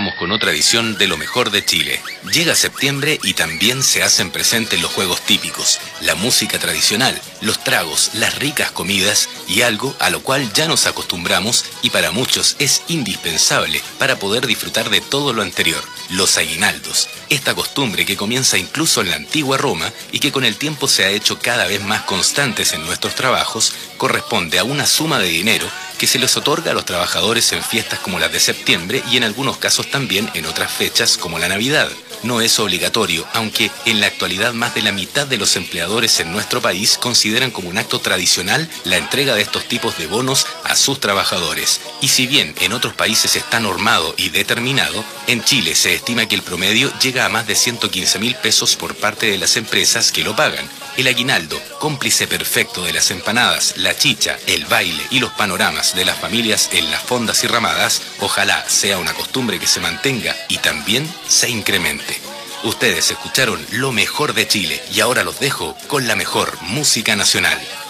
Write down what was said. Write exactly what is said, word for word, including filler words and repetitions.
arrancamos con otra edición de Lo Mejor de Chile. Llega septiembre y también se hacen presentes los juegos típicos, la música tradicional, los tragos, las ricas comidas y algo a lo cual ya nos acostumbramos y para muchos es indispensable para poder disfrutar de todo lo anterior, los aguinaldos. Esta costumbre que comienza incluso en la antigua Roma y que con el tiempo se ha hecho cada vez más constantes en nuestros trabajos, corresponde a una suma de dinero que se les otorga a los trabajadores en fiestas como las de septiembre y en algunos casos también en otras fechas como la Navidad. No es obligatorio, aunque en la actualidad más de la mitad de los empleadores en nuestro país consideran como un acto tradicional la entrega de estos tipos de bonos a sus trabajadores. Y si bien en otros países está normado y determinado, en Chile se estima que el promedio llega a más de ciento quince mil pesos por parte de las empresas que lo pagan. El aguinaldo, cómplice perfecto de las empanadas, la chicha, el baile y los panoramas de las familias en las fondas y ramadas, ojalá sea una costumbre que se mantenga y también se incremente. Ustedes escucharon Lo Mejor de Chile y ahora los dejo con la mejor música nacional.